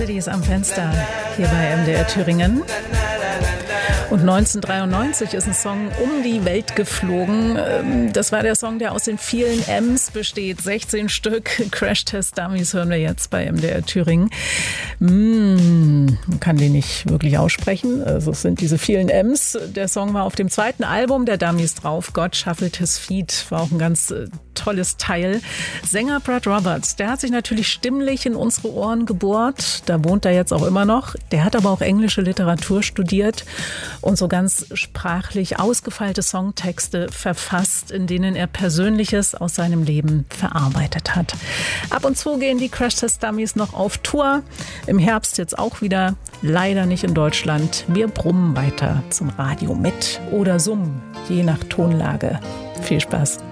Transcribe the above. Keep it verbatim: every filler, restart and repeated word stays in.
Die ist am Fenster hier bei M D R Thüringen. Und neunzehnhundertdreiundneunzig ist ein Song um die Welt geflogen. Das war der Song, der aus den vielen M's besteht. sechzehn Stück. Crash Test Dummies hören wir jetzt bei M D R Thüringen. Mm, man kann den nicht wirklich aussprechen. Also es sind diese vielen M's. Der Song war auf dem zweiten Album der Dummies drauf. God Shuffled His Feet. War auch ein ganz äh, tolles Teil. Sänger Brad Roberts, der hat sich natürlich stimmlich in unsere Ohren gebohrt. Da wohnt er jetzt auch immer noch. Der hat aber auch englische Literatur studiert und so ganz sprachlich ausgefeilte Songtexte verfasst, in denen er Persönliches aus seinem Leben verarbeitet hat. Ab und zu gehen die Crash Test Dummies noch auf Tour. Im Herbst jetzt auch wieder, leider nicht in Deutschland. Wir brummen weiter zum Radio mit oder summen, je nach Tonlage. Viel Spaß.